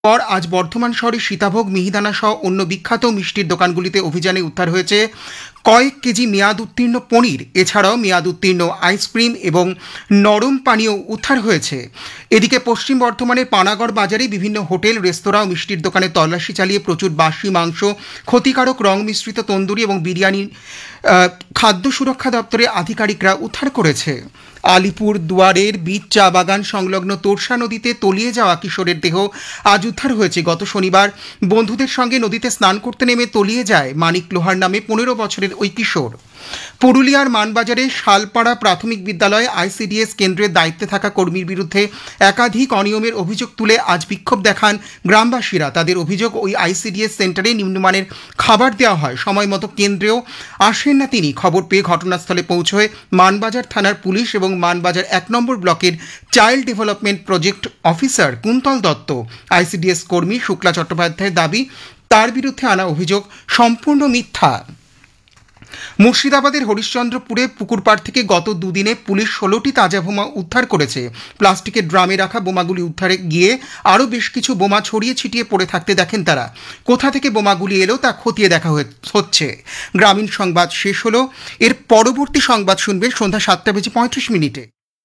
পর আজ বর্ধমান শহরের সীতাভোগ, মিহিদানা সহ অন্য বিখ্যাত মিষ্টির দোকানগুলিতে অভিযানে উদ্ধার হয়েছে কয়েক কেজি মেয়াদ উত্তীর্ণ পনির। এছাড়াও মেয়াদ উত্তীর্ণ আইসক্রিম এবং নরম পানীয় উদ্ধার হয়েছে। এদিকে পশ্চিম বর্ধমানের পানাগড় বাজারে বিভিন্ন হোটেল, রেস্তোরাঁ ও মিষ্টির দোকানে তল্লাশি চালিয়ে প্রচুর বাসি মাংস, ক্ষতিকারক রং মিশ্রিত তন্দুরি এবং বিরিয়ানি খাদ্য সুরক্ষা দপ্তরের আধিকারিকরা উদ্ধার করেছে। আলিপুর দুয়ারের বীজ চা বাগান সংলগ্ন তোরসা নদীতে তলিয়ে যাওয়া কিশোরের দেহ আজ উদ্ধার হয়েছে। গত শনিবার বন্ধুদের সঙ্গে নদীতে স্নান করতে নেমে তলিয়ে যায় মানিক লোহার নামে 15 বছরের ওই কিশোর। পুরুলিয়ার মানবাজারে শালপাড়া প্রাথমিক বিদ্যালয়ে আইসিডিএস কেন্দ্রের দায়িত্বে থাকা কর্মীর বিরুদ্ধে একাধিক অনিয়মের অভিযোগ তুলে আজ বিক্ষোভ দেখান গ্রামবাসীরা। তাদের অভিযোগ, ওই আইসিডিএস সেন্টারে নিম্নমানের খাবার দেওয়া হয়, সময় মতো কেন্দ্রেও আসেন না তিনি। খবর পেয়ে ঘটনাস্থলে পৌঁছয় মানবাজার থানার পুলিশ এবং মানবাজার 1 নম্বর ব্লকের child development project officer Kuntal Dutta. ICDS কর্মী শুক্লা চট্টোপাধ্যায়ের দাবি, তার বিরুদ্ধে আনা অভিযোগ সম্পূর্ণ মিথ্যা। মুর্শিদাবাদের হরিশ্চন্দ্রপুরে পুকুরপাড় থেকে গত দুদিনে পুলিশ 16টি তাজা বোমা উদ্ধার করেছে। প্লাস্টিকের ড্রামে রাখা বোমাগুলি উদ্ধারে গিয়ে আরও বেশ কিছু বোমা ছড়িয়ে ছিটিয়ে পড়ে থাকতে দেখেন তারা। কোথা থেকে বোমাগুলি এলো তা খতিয়ে দেখা হচ্ছে। গ্রামীণ সংবাদ শেষ হলো। এর পরবর্তী সংবাদ শুনবেন সন্ধ্যা 7:35।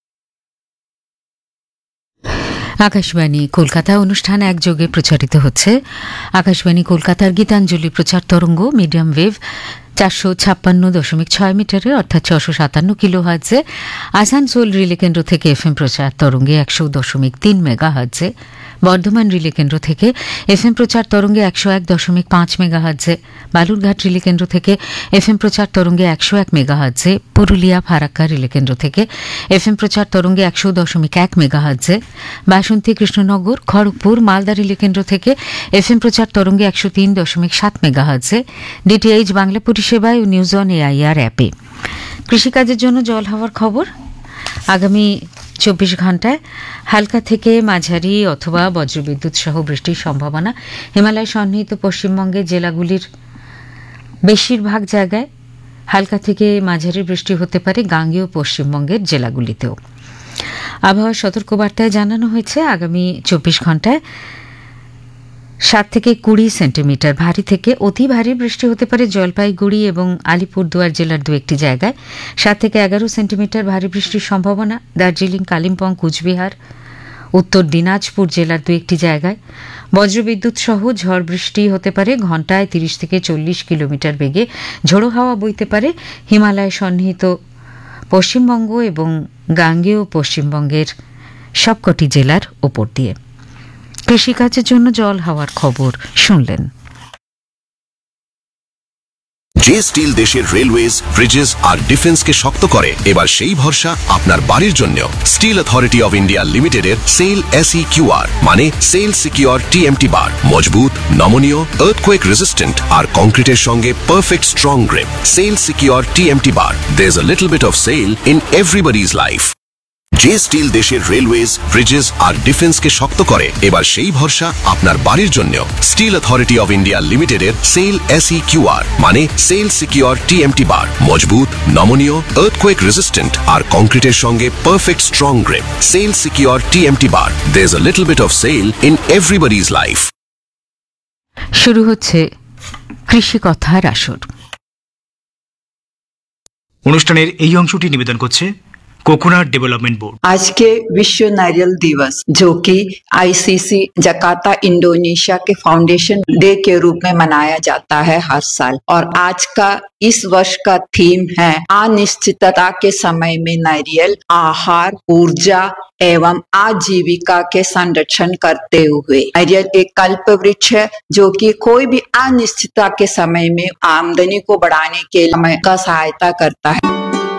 আকাশবাণী কলকাতা অনুষ্ঠান একযোগে প্রচারিত হচ্ছে। আকাশবাণী কলকাতার গীতাঞ্জলি প্রচার তরঙ্গ মিডিয়াম ওয়েভ 456.6 মিটারে অর্থাৎ 657 কিলোহার্টজে, আসানসোল রিলে কেন্দ্র থেকে এফএম প্রচার তরঙ্গে 100.3 মেগাহার্টজে, বর্ধমান রিলে কেন্দ্র থেকে এফএম প্রচার তরঙ্গে 101.5 মেগাহার্টজে, বালুরঘাট রিলে কেন্দ্র থেকে এফএম প্রচার তরঙ্গে 101 মেগাহার্টজে, পুরুলিয়া ফারাক্কা রিলে কেন্দ্র থেকে এফএম প্রচার তরঙ্গে 100.1 মেগাহার্টজে, বাসন্তী কৃষ্ণনগর খড়গপুর মালদা রিলে কেন্দ্র থেকে এফএম প্রচার তরঙ্গে 103.7 মেগাহার্টজে, ডিটিএইচ বাংলা পরিষেবায় ও নিউজ অন এআইআর অ্যাপে। কৃষিকাজের জন্য জল হওয়ার খবর। আগামী 24 ঘন্টায় হালকা থেকে মাঝারি অথবা বজ্রবিদ্যুৎ সহ বৃষ্টির সম্ভাবনা। হিমালয় সন্নিহিত পশ্চিমবঙ্গের জেলাগুলির বেশিরভাগ জায়গায় হালকা থেকে মাঝারি বৃষ্টি হতে পারে, গাঙ্গেয় পশ্চিমবঙ্গের জেলাগুলিতেও। আবহাওয়া সতর্কবার্তায় জানানো হয়েছে আগামী 24 ঘন্টায় 7 থেকে 20 সেন্টিমিটার ভারী থেকে অতি ভারী বৃষ্টি হতে পারে জলপাইগুড়ি এবং আলিপুরদুয়ার জেলার 2-1টি জায়গায়। 7 থেকে 11 সেন্টিমিটার ভারী বৃষ্টির সম্ভাবনা দার্জিলিং, কালিম্পং, কুচবিহার, উত্তর দিনাজপুর জেলার 2-1টি জায়গায়। বজ্রবিদ্যুৎ সহ ঝড় বৃষ্টি হতে পারে, ঘণ্টায় 30 থেকে 40 কিলোমিটার বেগে ঝোড়ো হাওয়া বইতে পারে হিমালয় সন্নিহিত পশ্চিমবঙ্গ এবং গাঙ্গেয় পশ্চিমবঙ্গের সবকটি জেলার ওপর দিয়ে। কৃষিকাজের জন্য জল হওয়ার খবর শুনলেন। যে স্টিল দেশের রেলওয়েজ, ব্রিজেস আর ডিফেন্সকে শক্ত করে, এবার সেই ভরসা আপনার বাড়ির জন্য। স্টিল অথরিটি অফ ইন্ডিয়া লিমিটেডের সেল SEQR মানে সেল সিকিউর TMT বার। মজবুত, নমনীয়, আর্থকোয়েক রেজিস্ট্যান্ট আর কংক্রিটের সঙ্গে perfect strong grip. Sell secure TMT bar. There's a little bit of sail in everybody's life. যে স্টিল দেশের রেলওয়েজ, ব্রিজেস আর ডিফেন্সকে শক্ত করে, এবার সেই ভরসা আপনার বাড়ির জন্য। স্টিল অথরিটি অফ ইন্ডিয়া লিমিটেডের সেল SEQR মানে সেল সিকিউর TMT বার। মজবুত, নমনীয়, আর্থকোয়েক রেজিস্ট্যান্ট আর কংক্রিটের সঙ্গে perfect strong grip. Sell secure TMT bar. There's a little bit of sail in everybody's life. শুরু হচ্ছে কৃষি কথার আসর। অনুষ্ঠানের এই অংশটি নিবেদন করছে कोकोनट डेवलपमेंट बोर्ड। आज के विश्व नारियल दिवस, जो कि ICC जकार्ता इंडोनेशिया के फाउंडेशन डे के रूप में मनाया जाता है हर साल, और आज का इस वर्ष का थीम है अनिश्चितता के समय में नारियल आहार, ऊर्जा एवं आजीविका के संरक्षण करते हुए। नारियल एक कल्प वृक्ष है जो कि कोई भी अनिश्चितता के समय में आमदनी को बढ़ाने के लिए का सहायता करता है।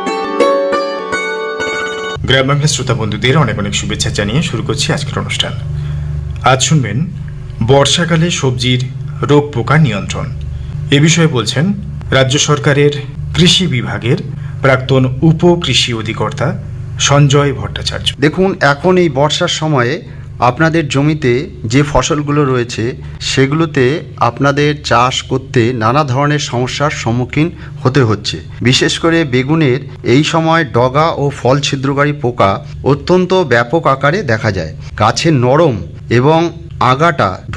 গ্রাম বাংলা শ্রোতা বন্ধুদের অনেক অনেক শুভেচ্ছা জানিয়ে শুরু করছি আজকের অনুষ্ঠান। আজ শুনবেন বর্ষাকালে সবজির রোগ পোকা নিয়ন্ত্রণ। এ বিষয়ে বলছেন রাজ্য সরকারের কৃষি বিভাগের প্রাক্তন উপ কৃষি অধিকর্তা সঞ্জয় ভট্টাচার্য। দেখুন, এখন এই বর্ষার সময়ে আপনাদের জমিতে যে ফসলগুলো রয়েছে সেগুলোতে আপনাদের চাষ করতে নানা ধরনের সমস্যার সম্মুখীন হতে হচ্ছে। বিশেষ করে বেগুনের এই সময় ডগা ও ফল ছিদ্রকারী পোকা অত্যন্ত ব্যাপক আকারে দেখা যায়। গাছের নরম এবং আগাটা